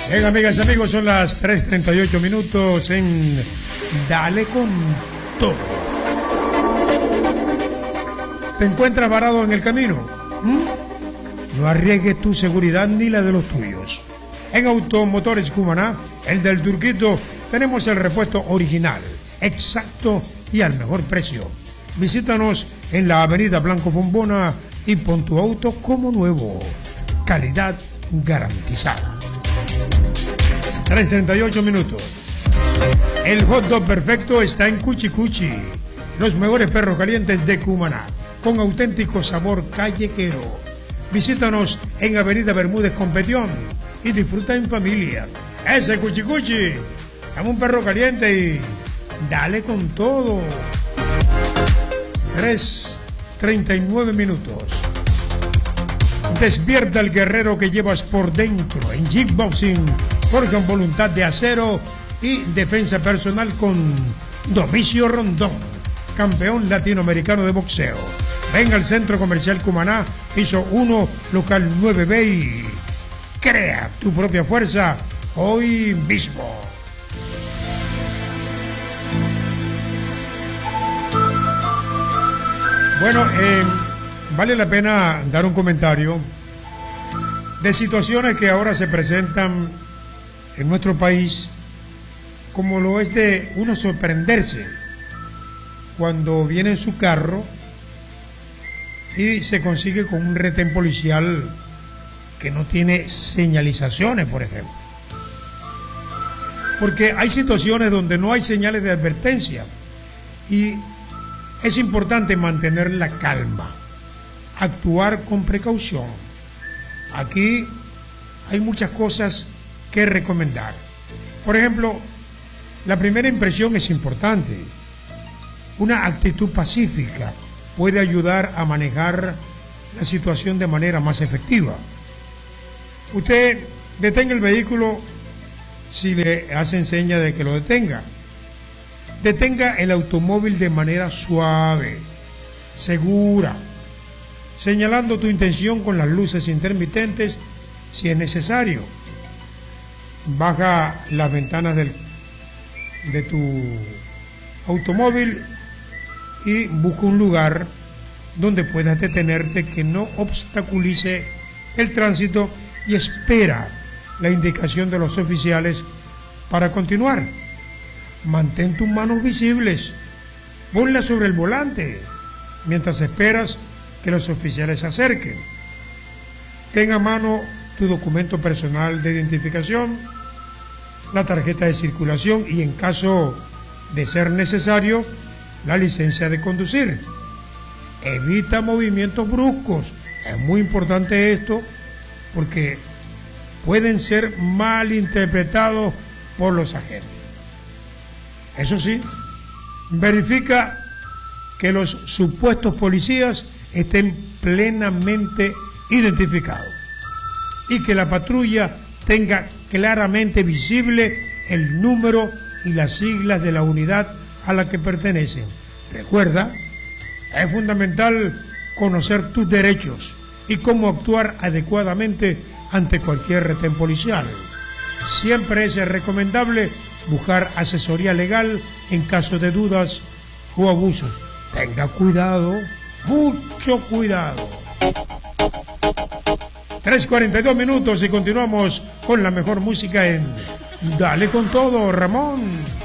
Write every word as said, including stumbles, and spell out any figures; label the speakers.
Speaker 1: Bien, amigas y amigos, son las tres treinta y ocho minutos en Dale con Todo. ¿Te encuentras varado en el camino? ¿Mm? No arriesgues tu seguridad ni la de los tuyos. En Automotores Cumaná, el del Turquito, tenemos el repuesto original, exacto y al mejor precio. Visítanos en la avenida Blanco Bombona y pon tu auto como nuevo. Calidad garantizada. tres treinta y ocho minutos. El hot dog perfecto está en Cuchi Cuchi, los mejores perros calientes de Cumaná, con auténtico sabor callejero. Visítanos en Avenida Bermúdez Competión y disfruta en familia. Ese Cuchi Cuchi, dame un perro caliente y dale con todo. tres treinta y nueve minutos. Despierta el guerrero que llevas por dentro. En Kickboxing, forjan voluntad de acero y defensa personal con Domicio Rondón, campeón latinoamericano de boxeo. Venga al Centro Comercial Cumaná, piso uno, local nueve B y crea tu propia fuerza hoy mismo. Bueno, eh, vale la pena dar un comentario de situaciones que ahora se presentan en nuestro país, como lo es de uno sorprenderse cuando viene en su carro y se consigue con un retén policial que no tiene señalizaciones, por ejemplo. Porque hay situaciones donde no hay señales de advertencia y es importante mantener la calma, actuar con precaución. Aquí hay muchas cosas que recomendar. Por ejemplo, la primera impresión es importante. Una actitud pacífica puede ayudar a manejar la situación de manera más efectiva. Usted detenga el vehículo si le hacen seña de que lo detenga. Detenga el automóvil de manera suave, segura, señalando tu intención con las luces intermitentes si es necesario. Baja las ventanas del, de tu automóvil y busca un lugar donde puedas detenerte que no obstaculice el tránsito y espera la indicación de los oficiales para continuar. Mantén tus manos visibles, ponlas sobre el volante mientras esperas que los oficiales se acerquen. Ten a mano tu documento personal de identificación, la tarjeta de circulación y, en caso de ser necesario, la licencia de conducir. Evita movimientos bruscos. Es muy importante esto porque pueden ser malinterpretados por los agentes. Eso sí, verifica que los supuestos policías estén plenamente identificados y que la patrulla tenga claramente visible el número y las siglas de la unidad a la que pertenecen. Recuerda, es fundamental conocer tus derechos y cómo actuar adecuadamente ante cualquier retén policial. Siempre es recomendable buscar asesoría legal en caso de dudas o abusos. Tenga cuidado, mucho cuidado. tres cuarenta y dos minutos y continuamos con la mejor música en Dale con Todo, Ramón.